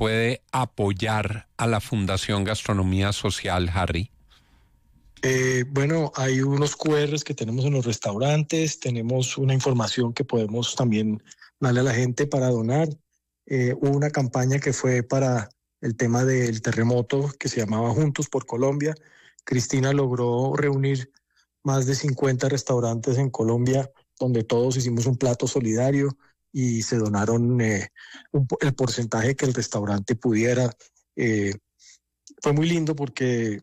puede apoyar a la Fundación Gastronomía Social, Harry? Bueno, hay unos QRs que tenemos en los restaurantes, tenemos una información que podemos también darle a la gente para donar. Hubo una campaña que fue para el tema del terremoto que se llamaba Juntos por Colombia. Cristina logró reunir más de 50 restaurantes en Colombia donde todos hicimos un plato solidario y se donaron el porcentaje que el restaurante pudiera. Fue muy lindo porque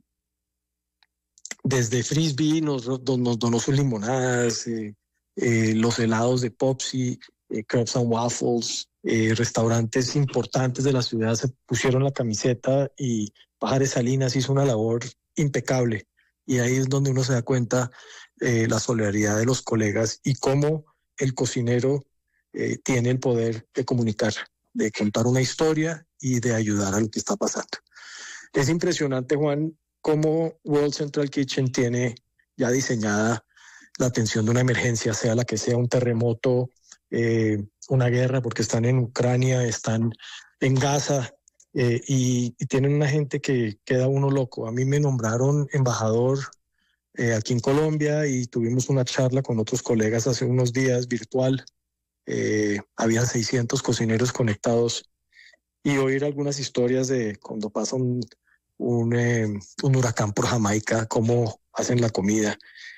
desde Frisbee nos donó sus limonadas, los helados de Popsi, Crepes and Waffles, restaurantes importantes de la ciudad se pusieron la camiseta y Pajares Salinas hizo una labor impecable. Y ahí es donde uno se da cuenta la solidaridad de los colegas y cómo el cocinero tiene el poder de comunicar, de contar una historia y de ayudar a lo que está pasando. Es impresionante, Juan, cómo World Central Kitchen tiene ya diseñada la atención de una emergencia, sea la que sea, un terremoto, una guerra, porque están en Ucrania, están en Gaza, y tienen una gente que queda uno loco. A mí me nombraron embajador aquí en Colombia y tuvimos una charla con otros colegas hace unos días virtual. Habían 600 cocineros conectados y oír algunas historias de cuando pasa un huracán por Jamaica, cómo hacen la comida.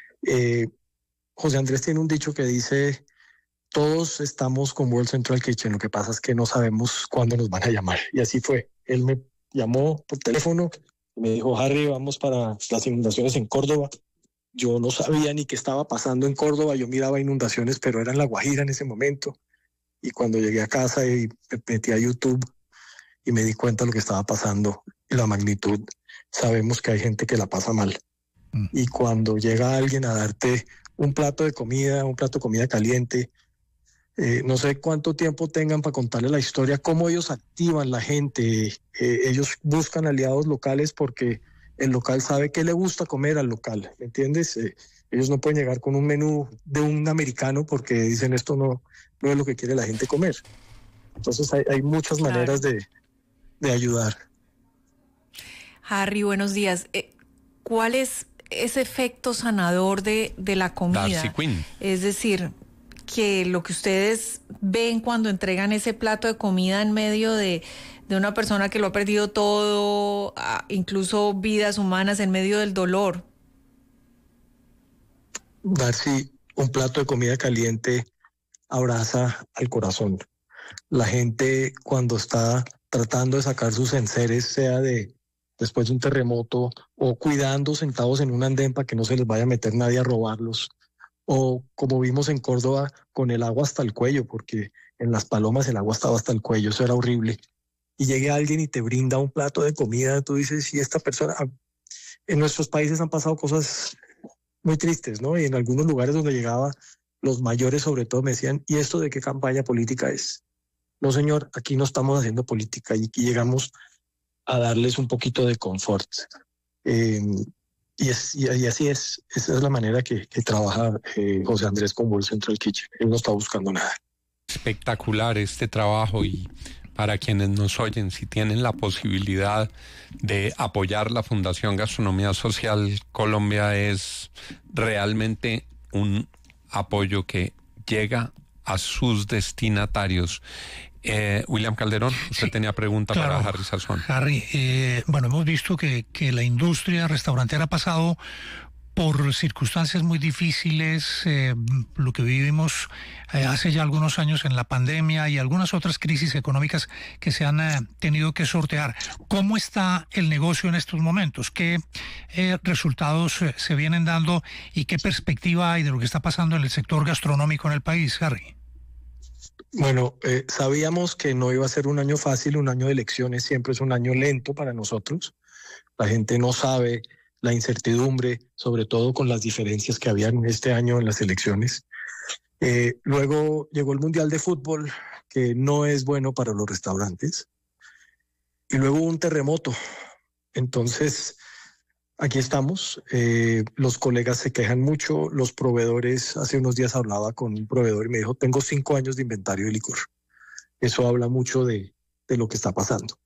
José Andrés tiene un dicho que dice: todos estamos con World Central Kitchen, lo que pasa es que no sabemos cuándo nos van a llamar. Y así fue. Él me llamó por teléfono y me dijo: Harry, vamos para las inundaciones en Córdoba. Yo no sabía ni qué estaba pasando en Córdoba, yo miraba inundaciones, pero era en La Guajira en ese momento. Y cuando llegué a casa y me metí a YouTube y me di cuenta de lo que estaba pasando y la magnitud, sabemos que hay gente que la pasa mal. Y cuando llega alguien a darte un plato de comida caliente, no sé cuánto tiempo tengan para contarle la historia, cómo ellos activan la gente, ellos buscan aliados locales porque el local sabe qué le gusta comer al local, ¿me entiendes? Ellos no pueden llegar con un menú de un americano porque dicen esto no es lo que quiere la gente comer. Entonces hay muchas maneras de ayudar. Harry, buenos días. ¿Cuál es ese efecto sanador de la comida? Darcy Quinn. Es decir, que lo que ustedes ven cuando entregan ese plato de comida en medio de una persona que lo ha perdido todo, incluso vidas humanas en medio del dolor. Darcy, un plato de comida caliente abraza al corazón. La gente cuando está tratando de sacar sus enseres, sea después de un terremoto o cuidando sentados en un andén para que no se les vaya a meter nadie a robarlos, o como vimos en Córdoba con el agua hasta el cuello, porque en Las Palomas el agua estaba hasta el cuello, eso era horrible. Y llegue alguien y te brinda un plato de comida, tú dices, y esta persona, en nuestros países han pasado cosas muy tristes, ¿no? Y en algunos lugares donde llegaba, los mayores sobre todo me decían, ¿y esto de qué campaña política es? No, señor, aquí no estamos haciendo política, y aquí llegamos a darles un poquito de confort. Y así es, esa es la manera que trabaja José Andrés con World Central Kitchen. Él no está buscando nada. Espectacular este trabajo, y para quienes nos oyen, si tienen la posibilidad de apoyar la Fundación Gastronomía Social Colombia, es realmente un apoyo que llega a sus destinatarios. William Calderón, usted tenía pregunta para Harry Sazón. Harry, bueno, hemos visto que la industria restaurantera ha pasado por circunstancias muy difíciles, lo que vivimos hace ya algunos años en la pandemia y algunas otras crisis económicas que se han tenido que sortear. ¿Cómo está el negocio en estos momentos? ¿Qué resultados se vienen dando y qué perspectiva hay de lo que está pasando en el sector gastronómico en el país, Harry? Bueno, sabíamos que no iba a ser un año fácil, un año de elecciones siempre es un año lento para nosotros. La gente no sabe, la incertidumbre, sobre todo con las diferencias que habían este año en las elecciones. Luego llegó el Mundial de Fútbol, que no es bueno para los restaurantes. Y luego hubo un terremoto. Entonces, aquí estamos. Los colegas se quejan mucho. Los proveedores, hace unos días hablaba con un proveedor y me dijo, tengo 5 años de inventario de licor. Eso habla mucho de lo que está pasando.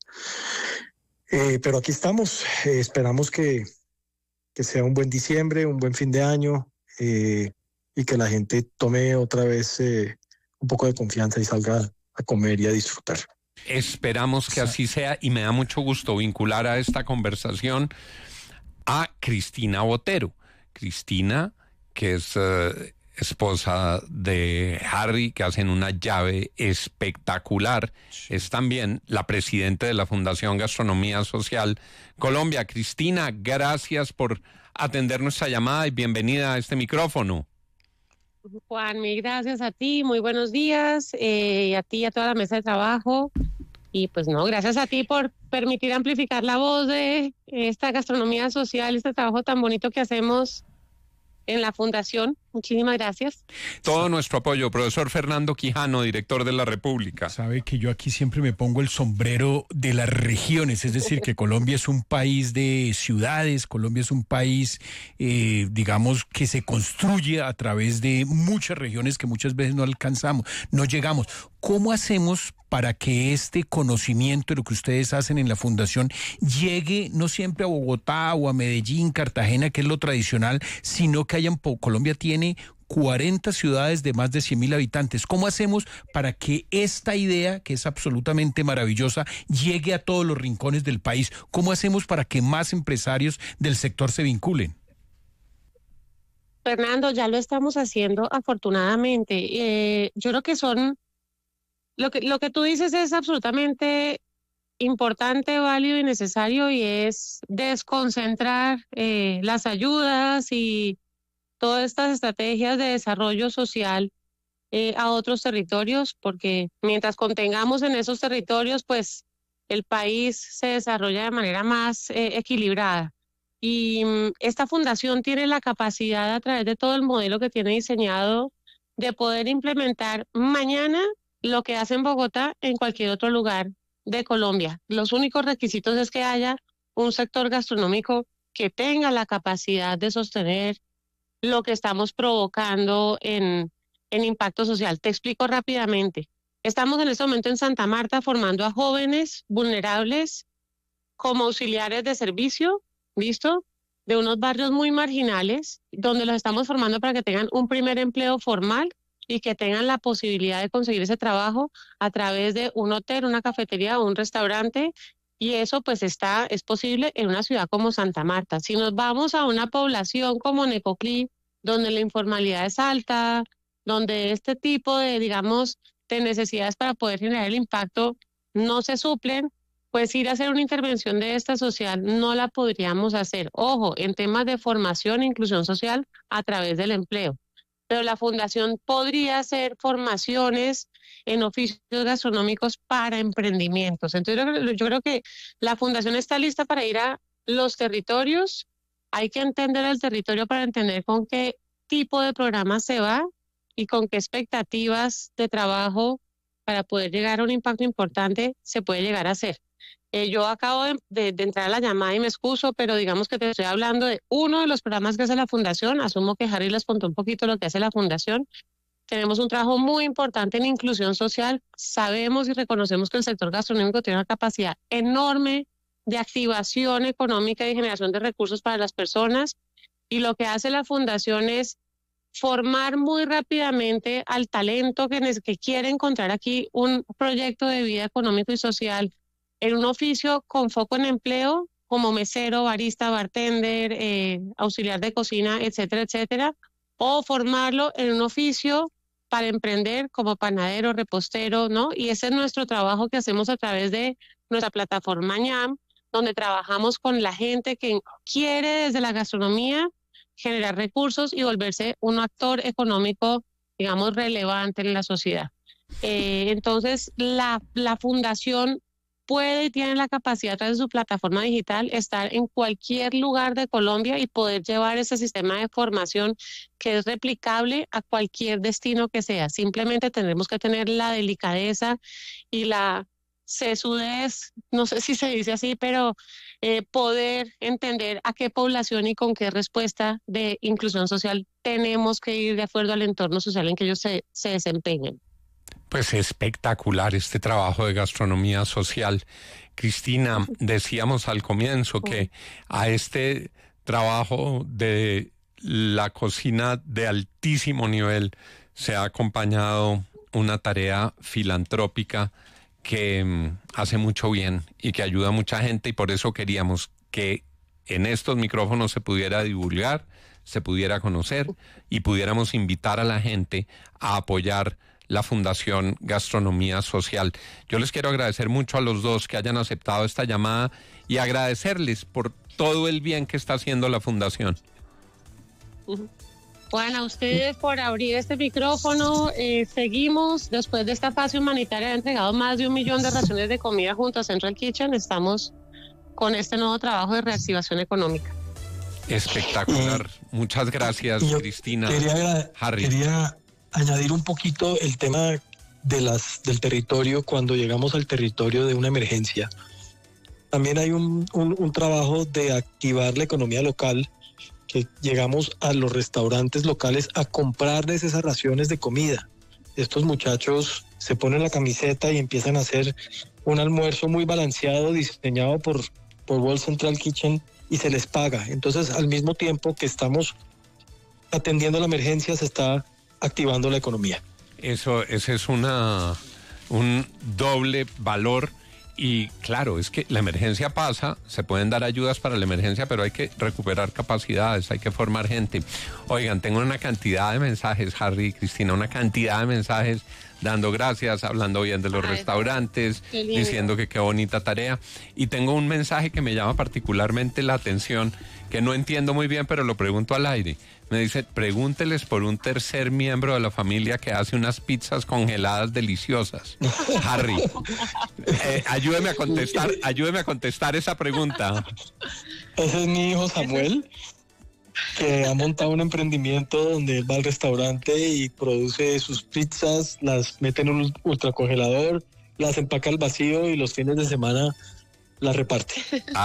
Pero aquí estamos, esperamos que sea un buen diciembre, un buen fin de año, y que la gente tome otra vez un poco de confianza y salga a comer y a disfrutar. Esperamos que así sea, y me da mucho gusto vincular a esta conversación a Cristina Botero. Cristina, que es esposa de Harry, que hacen una llave espectacular. Sí. Es también la presidenta de la Fundación Gastronomía Social Colombia. Cristina, gracias por atender nuestra llamada y bienvenida a este micrófono. Juan, mil gracias a ti, muy buenos días, a ti y a toda la mesa de trabajo. Y pues no, gracias a ti por permitir amplificar la voz de esta gastronomía social, este trabajo tan bonito que hacemos en la Fundación. Muchísimas gracias. Todo nuestro apoyo. Profesor Fernando Quijano, director de La República. Sabe que yo aquí siempre me pongo el sombrero de las regiones, es decir, que Colombia es un país de ciudades, Colombia es un país, digamos, que se construye a través de muchas regiones que muchas veces no alcanzamos, no llegamos. ¿Cómo hacemos para que este conocimiento de lo que ustedes hacen en la Fundación llegue no siempre a Bogotá o a Medellín, Cartagena, que es lo tradicional, sino que Colombia tiene 40 ciudades de más de 100.000 habitantes. ¿Cómo hacemos para que esta idea, que es absolutamente maravillosa, llegue a todos los rincones del país? ¿Cómo hacemos para que más empresarios del sector se vinculen? Fernando, ya lo estamos haciendo afortunadamente. Yo creo que lo que tú dices es absolutamente importante, válido y necesario, y es desconcentrar las ayudas y todas estas estrategias de desarrollo social a otros territorios, porque mientras contengamos en esos territorios, pues el país se desarrolla de manera más equilibrada. Y esta fundación tiene la capacidad, a través de todo el modelo que tiene diseñado, de poder implementar mañana lo que hace en Bogotá en cualquier otro lugar de Colombia. Los únicos requisitos es que haya un sector gastronómico que tenga la capacidad de sostener lo que estamos provocando en impacto social. Te explico rápidamente. Estamos en este momento en Santa Marta formando a jóvenes vulnerables como auxiliares de servicio, ¿listo? De unos barrios muy marginales, donde los estamos formando para que tengan un primer empleo formal y que tengan la posibilidad de conseguir ese trabajo a través de un hotel, una cafetería o un restaurante. Y eso pues es posible en una ciudad como Santa Marta. Si nos vamos a una población como Necoclí, donde la informalidad es alta, donde este tipo de, digamos, de necesidades para poder generar el impacto no se suplen, pues ir a hacer una intervención de esta social no la podríamos hacer. Ojo, en temas de formación e inclusión social a través del empleo. Pero la Fundación podría hacer formaciones en oficios gastronómicos para emprendimientos. Entonces yo creo que la Fundación está lista para ir a los territorios. Hay que entender el territorio para entender con qué tipo de programa se va y con qué expectativas de trabajo para poder llegar a un impacto importante se puede llegar a hacer. Yo acabo de entrar a la llamada y me excuso, pero digamos que te estoy hablando de uno de los programas que hace la Fundación. Asumo que Harry les contó un poquito lo que hace la Fundación. Tenemos un trabajo muy importante en inclusión social. Sabemos y reconocemos que el sector gastronómico tiene una capacidad enorme de activación económica y generación de recursos para las personas. Y lo que hace la Fundación es formar muy rápidamente al talento que quiere encontrar aquí un proyecto de vida económico y social en un oficio con foco en empleo, como mesero, barista, bartender, auxiliar de cocina, etcétera, etcétera, o formarlo en un oficio para emprender como panadero, repostero, ¿no? Y ese es nuestro trabajo que hacemos a través de nuestra plataforma ñam, donde trabajamos con la gente que quiere desde la gastronomía generar recursos y volverse un actor económico, digamos, relevante en la sociedad. Entonces, la Fundación puede y tiene la capacidad a través de su plataforma digital estar en cualquier lugar de Colombia y poder llevar ese sistema de formación que es replicable a cualquier destino que sea. Simplemente tendremos que tener la delicadeza y la sesudez, no sé si se dice así, pero poder entender a qué población y con qué respuesta de inclusión social tenemos que ir de acuerdo al entorno social en que ellos se desempeñen. Pues espectacular este trabajo de gastronomía social. Cristina, decíamos al comienzo que a este trabajo de la cocina de altísimo nivel se ha acompañado una tarea filantrópica que hace mucho bien y que ayuda a mucha gente, y por eso queríamos que en estos micrófonos se pudiera divulgar, se pudiera conocer y pudiéramos invitar a la gente a apoyar la Fundación Gastronomía Social. Yo les quiero agradecer mucho a los dos que hayan aceptado esta llamada y agradecerles por todo el bien que está haciendo la Fundación. Bueno, a ustedes por abrir este micrófono. Seguimos, después de esta fase humanitaria, he entregado más de 1 millón de raciones de comida junto a Central Kitchen. Estamos con este nuevo trabajo de reactivación económica. Espectacular. Muchas gracias, Cristina. Harry. Quería añadir un poquito el tema del territorio cuando llegamos al territorio de una emergencia. También hay un trabajo de activar la economía local, que llegamos a los restaurantes locales a comprarles esas raciones de comida. Estos muchachos se ponen la camiseta y empiezan a hacer un almuerzo muy balanceado, diseñado por World Central Kitchen, y se les paga. Entonces, al mismo tiempo que estamos atendiendo la emergencia, se está activando la economía. Ese es un doble valor. Y claro, es que la emergencia pasa, se pueden dar ayudas para la emergencia, pero hay que recuperar capacidades, hay que formar gente. Oigan, tengo una cantidad de mensajes, Harry y Cristina, una cantidad de mensajes dando gracias, hablando bien de los restaurantes, diciendo que qué bonita tarea. Y tengo un mensaje que me llama particularmente la atención, que no entiendo muy bien, pero lo pregunto al aire. Me dice, pregúnteles por un tercer miembro de la familia que hace unas pizzas congeladas deliciosas. Harry, ayúdeme a contestar esa pregunta. Ese es mi hijo Samuel, que ha montado un emprendimiento donde él va al restaurante y produce sus pizzas, las mete en un ultracongelador, las empaca al vacío y los fines de semana las reparte.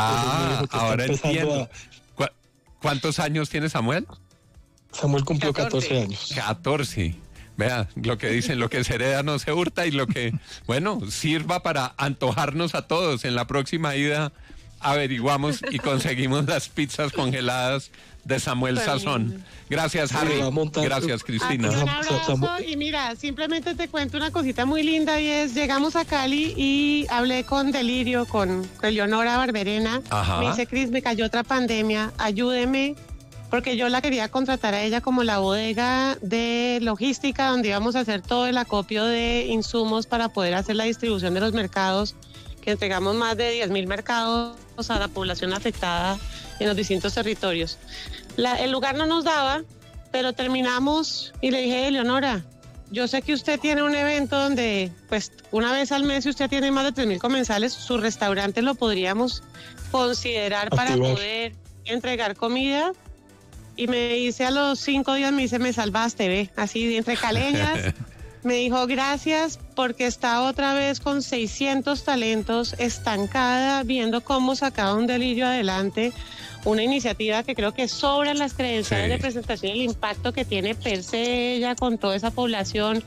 Ahora entiendo. ¿Cuántos años tiene Samuel? Samuel cumplió 14 años. 14. Vea, lo que dicen, lo que se hereda no se hurta, y lo que, bueno, sirva para antojarnos a todos. En la próxima ida averiguamos y conseguimos las pizzas congeladas de Samuel Sazón. Gracias, Harry. Gracias, Cristina. Un abrazo. Y mira, simplemente te cuento una cosita muy linda, y es, llegamos a Cali y hablé con Delirio, con Eleonora Barberena. Ajá. Me dice, Cris, me cayó otra pandemia, ayúdeme, porque yo la quería contratar a ella como la bodega de logística, donde íbamos a hacer todo el acopio de insumos para poder hacer la distribución de los mercados, que entregamos más de 10,000 mercados a la población afectada en los distintos territorios. El lugar no nos daba, pero terminamos y le dije, Eleonora, yo sé que usted tiene un evento donde, pues, una vez al mes, si usted tiene más de 3,000 comensales, su restaurante lo podríamos considerar para poder entregar comida. Y me dice a los 5 días, me dice, me salvaste, ve, así entre caleñas. Me dijo, gracias, porque está otra vez con 600 talentos, estancada, viendo cómo sacaba un Delirio adelante. Una iniciativa que creo que sobra las credenciales de presentación y el impacto que tiene per se ella con toda esa población,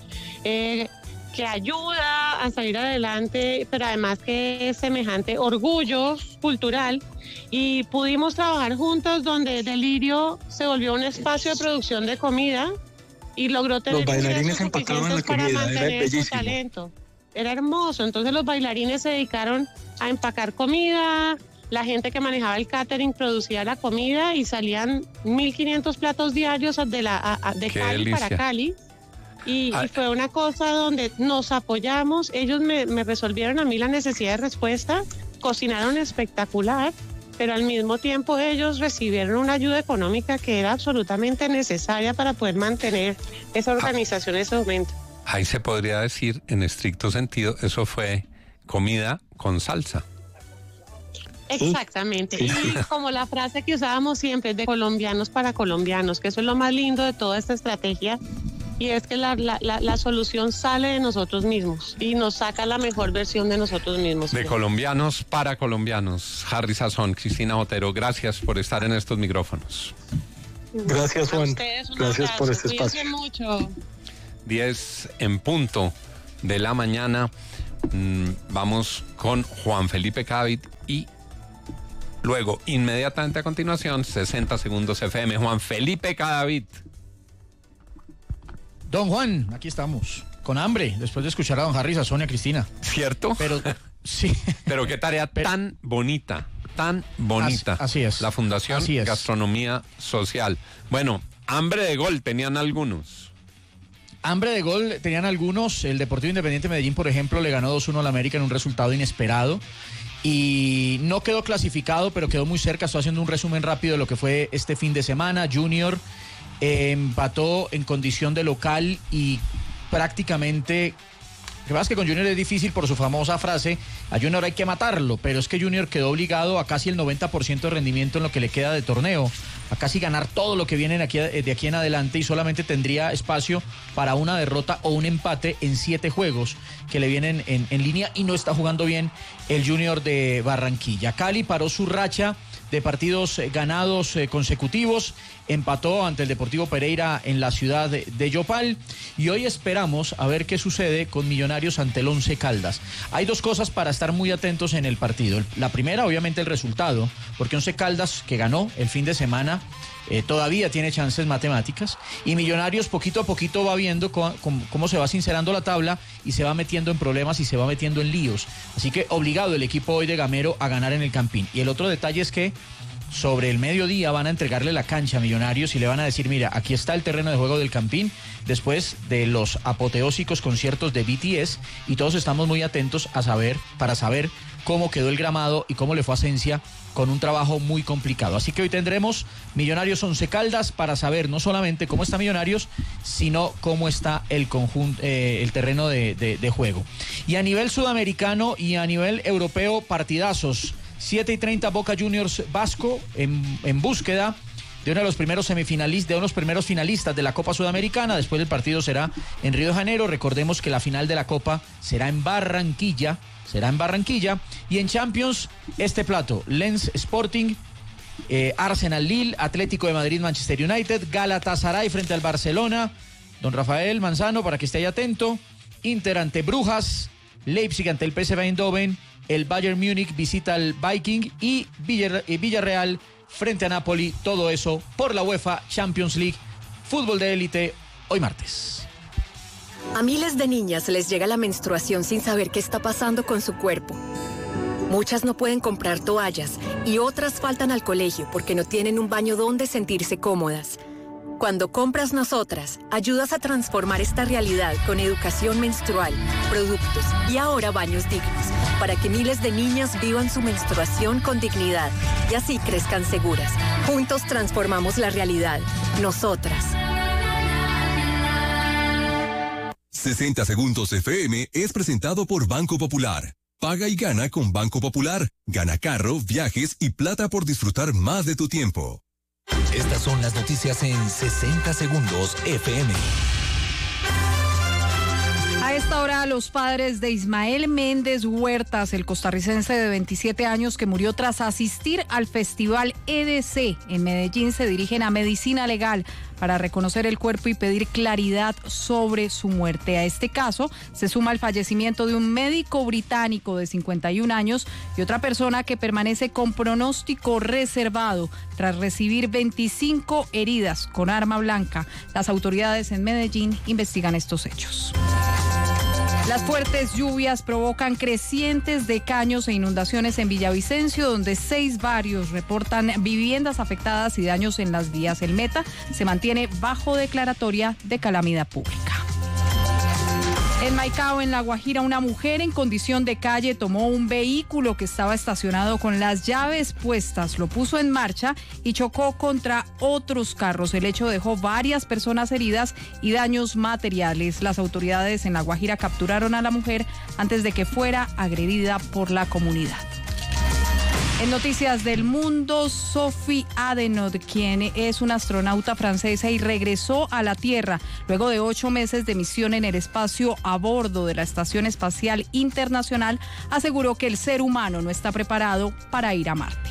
que ayuda a salir adelante, pero además que es semejante orgullo cultural. Y pudimos trabajar juntos, donde Delirio se volvió un espacio de producción de comida y logró tener los bailarines empacaban la comida, para mantener era bellísimo. su talento. Era hermoso. Entonces los bailarines se dedicaron a empacar comida, la gente que manejaba el catering producía la comida y salían 1,500 platos diarios de Cali delicia. para Cali. Y fue una cosa donde nos apoyamos. Ellos me resolvieron a mí la necesidad de respuesta, cocinaron espectacular, pero al mismo tiempo ellos recibieron una ayuda económica que era absolutamente necesaria para poder mantener esa organización en ese momento. Ahí se podría decir, en estricto sentido, eso fue comida con salsa. Exactamente. Y como la frase que usábamos siempre, de colombianos para colombianos, que eso es lo más lindo de toda esta estrategia, y es que la solución sale de nosotros mismos y nos saca la mejor versión de nosotros mismos. De colombianos para colombianos. Harry Sazón, Cristina Botero, gracias por estar en estos micrófonos. Gracias, Juan. Gracias por este espacio. Mucho. 10 en punto. de la mañana. Vamos con Juan Felipe Cadavid y luego, inmediatamente a continuación, 60 Segundos FM. Juan Felipe Cadavid. Don Juan, aquí estamos, con hambre, después de escuchar a don Harry, a Sonia, Cristina. ¿Cierto? Pero, sí. Pero qué tarea tan bonita, tan bonita. Así es. La Fundación Gastronomía Social. Bueno, hambre de gol tenían algunos. Hambre de gol tenían algunos. El Deportivo Independiente Medellín, por ejemplo, le ganó 2-1 al América en un resultado inesperado. Y no quedó clasificado, pero quedó muy cerca. Estoy haciendo un resumen rápido de lo que fue este fin de semana. Junior empató en condición de local y prácticamente... Lo que pasa es que con Junior es difícil por su famosa frase, a Junior hay que matarlo, pero es que Junior quedó obligado a casi el 90% de rendimiento en lo que le queda de torneo, a casi ganar todo lo que viene de aquí en adelante y solamente tendría espacio para una derrota o un empate en 7 juegos que le vienen en línea y no está jugando bien el Junior de Barranquilla. Cali paró su racha de partidos ganados consecutivos, empató ante el Deportivo Pereira en la ciudad de Yopal y hoy esperamos a ver qué sucede con Millonarios ante el Once Caldas. Hay dos cosas para estar muy atentos en el partido. La primera, obviamente, el resultado, porque Once Caldas, que ganó el fin de semana, todavía tiene chances matemáticas y Millonarios poquito a poquito va viendo cómo se va sincerando la tabla y se va metiendo en problemas y se va metiendo en líos. Así que obligado el equipo hoy de Gamero a ganar en el Campín. Y el otro detalle es que sobre el mediodía van a entregarle la cancha a Millonarios y le van a decir, mira, aquí está el terreno de juego del Campín, después de los apoteósicos conciertos de BTS, y todos estamos muy atentos para saber cómo quedó el gramado y cómo le fue a Asensio con un trabajo muy complicado. Así que hoy tendremos Millonarios Once Caldas para saber no solamente cómo está Millonarios, sino cómo está el conjunto, el terreno de juego. Y a nivel sudamericano y a nivel europeo, partidazos. 7:30 Boca Juniors Vasco en búsqueda de uno de los primeros finalistas de la Copa Sudamericana. Después del partido será en Río de Janeiro. Recordemos que la final de la Copa será en Barranquilla. Y en Champions, este plato: Lens Sporting, Arsenal Lille, Atlético de Madrid Manchester United, Galatasaray frente al Barcelona. Don Rafael Manzano, para que esté ahí atento. Inter ante Brujas, Leipzig ante el PSV Eindhoven, el Bayern Múnich visita al Viking y Villarreal frente a Napoli. Todo eso por la UEFA Champions League, fútbol de élite, hoy martes. A miles de niñas les llega la menstruación sin saber qué está pasando con su cuerpo. Muchas no pueden comprar toallas y otras faltan al colegio porque no tienen un baño donde sentirse cómodas. Cuando compras Nosotras, ayudas a transformar esta realidad con educación menstrual, productos y ahora baños dignos, para que miles de niñas vivan su menstruación con dignidad y así crezcan seguras. Juntos transformamos la realidad. Nosotras. 60 Segundos FM es presentado por Banco Popular. Paga y gana con Banco Popular. Gana carro, viajes y plata por disfrutar más de tu tiempo. Estas son las noticias en 60 Segundos FM. A esta hora, los padres de Ismael Méndez Huertas, el costarricense de 27 años que murió tras asistir al festival EDC en Medellín, se dirigen a Medicina Legal para reconocer el cuerpo y pedir claridad sobre su muerte. A este caso se suma el fallecimiento de un médico británico de 51 años y otra persona que permanece con pronóstico reservado tras recibir 25 heridas con arma blanca. Las autoridades en Medellín investigan estos hechos. Las fuertes lluvias provocan crecientes de caños e inundaciones en Villavicencio, donde 6 barrios reportan viviendas afectadas y daños en las vías. El Meta se mantiene bajo declaratoria de calamidad pública. En Maicao, en La Guajira, una mujer en condición de calle tomó un vehículo que estaba estacionado con las llaves puestas, lo puso en marcha y chocó contra otros carros. El hecho dejó varias personas heridas y daños materiales. Las autoridades en La Guajira capturaron a la mujer antes de que fuera agredida por la comunidad. En noticias del mundo, Sophie Adenaude, quien es una astronauta francesa y regresó a la Tierra luego de 8 meses de misión en el espacio a bordo de la Estación Espacial Internacional, aseguró que el ser humano no está preparado para ir a Marte.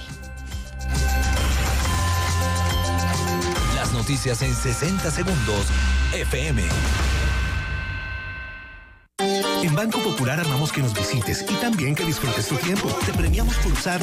Las noticias en 60 Segundos FM. En Banco Popular amamos que nos visites y también que disfrutes tu tiempo. Te premiamos por usar